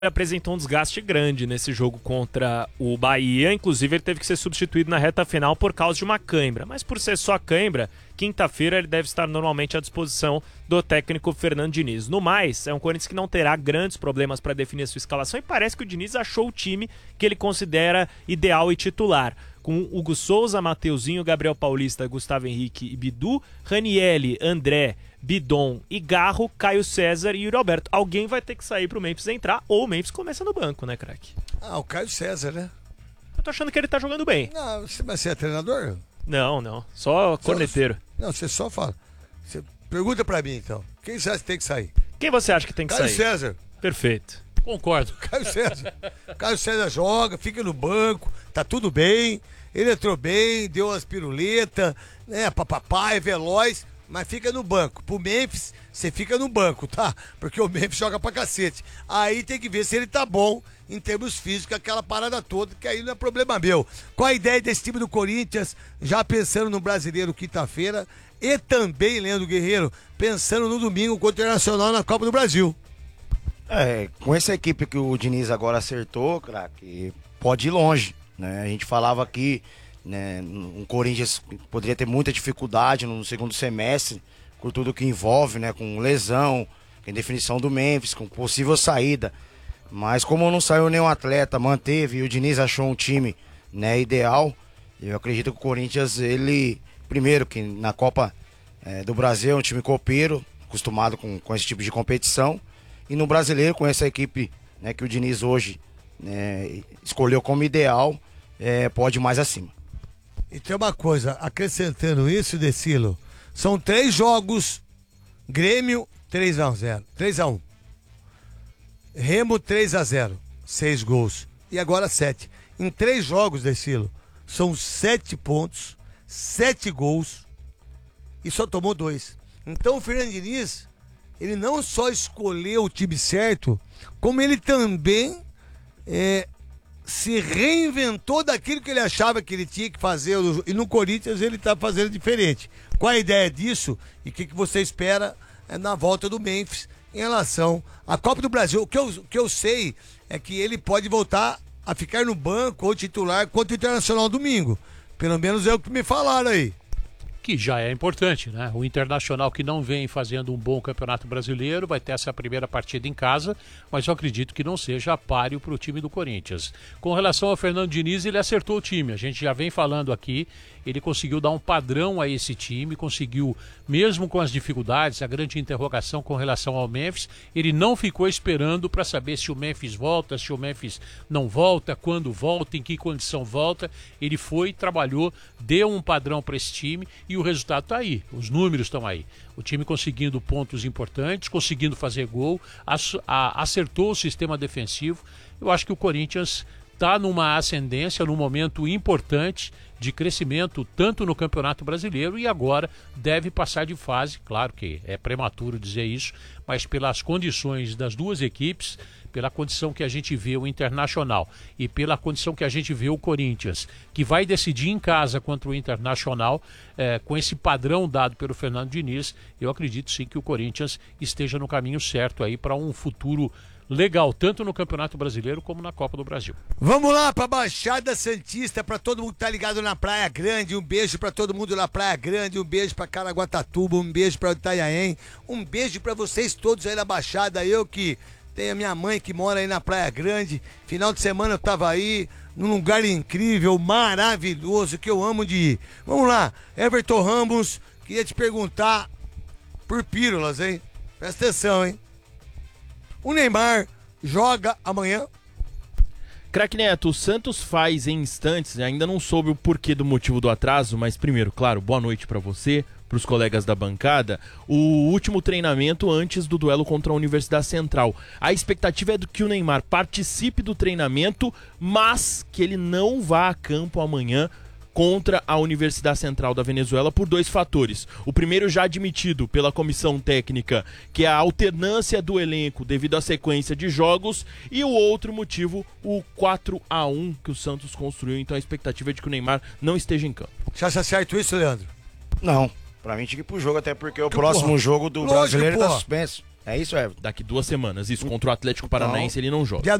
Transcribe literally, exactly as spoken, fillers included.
apresentou um desgaste grande nesse jogo contra o Bahia, inclusive ele teve que ser substituído na reta final por causa de uma cãibra, mas por ser só cãibra, quinta-feira ele deve estar normalmente à disposição do técnico Fernando Diniz. No mais, é um Corinthians que não terá grandes problemas para definir a sua escalação e parece que o Diniz achou o time que ele considera ideal e titular, com Hugo Souza, Mateuzinho, Gabriel Paulista, Gustavo Henrique e Bidu, Ranielli, André, Bidon e Garro, Caio César e Yuri Alberto. Alguém vai ter que sair pro Memphis entrar, ou o Memphis começa no banco, né, craque? Ah, o Caio César, né? Eu tô achando que ele tá jogando bem. Não, você vai ser treinador? Não, não. Só corneteiro. Não, você só fala. Você pergunta pra mim, então. Quem você acha que tem que sair? Quem você acha que tem que Caio sair? Caio César. Perfeito. Concordo. Caio César. Caio César joga, fica no banco, tá tudo bem. Ele entrou bem, deu umas piruletas, né? Papapá, é veloz, mas fica no banco. Pro Memphis, você fica no banco, tá? Porque o Memphis joga pra cacete. Aí tem que ver se ele tá bom em termos físicos, aquela parada toda, que aí não é problema meu. Qual a ideia desse time do Corinthians, já pensando no Brasileiro quinta-feira, e também, Leandro Guerreiro, pensando no domingo contra o Internacional na Copa do Brasil? É, com essa equipe que o Diniz agora acertou, craque, pode ir longe, né? A gente falava aqui, né, um Corinthians poderia ter muita dificuldade no segundo semestre, por tudo que envolve, né, com lesão, com definição do Memphis, com possível saída. Mas como não saiu nenhum atleta, manteve, e o Diniz achou um time, né, ideal, eu acredito que o Corinthians, ele, primeiro, que na Copa é, do Brasil é um time copeiro, acostumado com, com esse tipo de competição, e no Brasileiro, com essa equipe, né, que o Diniz hoje, né, escolheu como ideal, é, pode ir mais acima. E tem uma coisa, acrescentando isso, Decilo, são três jogos, Grêmio três a zero, três a um, Remo três a zero, seis gols, e agora sete. Em três jogos, Decilo, são sete pontos, sete gols, e só tomou dois. Então o Fernando Diniz, ele não só escolheu o time certo, como ele também é, se reinventou daquilo que ele achava que ele tinha que fazer, e no Corinthians ele está fazendo diferente. Qual a ideia disso e o que, que você espera é, na volta do Memphis em relação à Copa do Brasil? O que, eu, o que eu sei é que ele pode voltar a ficar no banco ou titular contra o Internacional domingo. Pelo menos é o que me falaram aí. Que já é importante, né? O Internacional, que não vem fazendo um bom campeonato brasileiro, vai ter essa primeira partida em casa, mas eu acredito que não seja páreo para o time do Corinthians. Com relação ao Fernando Diniz, ele acertou o time, a gente já vem falando aqui, ele conseguiu dar um padrão a esse time, conseguiu, mesmo com as dificuldades, a grande interrogação com relação ao Memphis, ele não ficou esperando para saber se o Memphis volta, se o Memphis não volta, quando volta, em que condição volta, ele foi, trabalhou, deu um padrão para esse time. E o resultado está aí, os números estão aí. O time conseguindo pontos importantes, conseguindo fazer gol, acertou o sistema defensivo. Eu acho que o Corinthians está numa ascendência, num momento importante de crescimento, tanto no Campeonato Brasileiro e agora deve passar de fase. Claro que é prematuro dizer isso, mas pelas condições das duas equipes, pela condição que a gente vê o Internacional e pela condição que a gente vê o Corinthians, que vai decidir em casa contra o Internacional, é, com esse padrão dado pelo Fernando Diniz, eu acredito sim que o Corinthians esteja no caminho certo aí para um futuro legal, tanto no Campeonato Brasileiro como na Copa do Brasil. Vamos lá pra Baixada Santista, pra todo mundo que tá ligado na Praia Grande, um beijo pra todo mundo na Praia Grande, um beijo pra Caraguatatuba, um beijo pra Itanhaém, um beijo pra vocês todos aí na Baixada, eu que tenho a minha mãe que mora aí na Praia Grande, final de semana eu tava aí, num lugar incrível, maravilhoso, que eu amo de ir. Vamos lá, Everton Ramos, queria te perguntar por pílulas, hein? Presta atenção, hein? O Neymar joga amanhã? Craque Neto, o Santos faz em instantes, ainda não soube o porquê do motivo do atraso, mas primeiro, claro, boa noite pra você, pros colegas da bancada, o último treinamento antes do duelo contra a Universidade Central. A expectativa é de que o Neymar participe do treinamento, mas que ele não vá a campo amanhã contra a Universidade Central da Venezuela por dois fatores. O primeiro já admitido pela comissão técnica, que é a alternância do elenco devido à sequência de jogos, e o outro motivo, o quatro a um que o Santos construiu. Então a expectativa é de que o Neymar não esteja em campo. Você acha certo isso, Leandro? Não, pra mim tinha que ir pro jogo, até porque o que próximo porra? jogo do Lógico, brasileiro porra. tá suspenso. É isso, Everton? Daqui duas semanas. Isso, contra o Atlético Paranaense ele não joga. Dia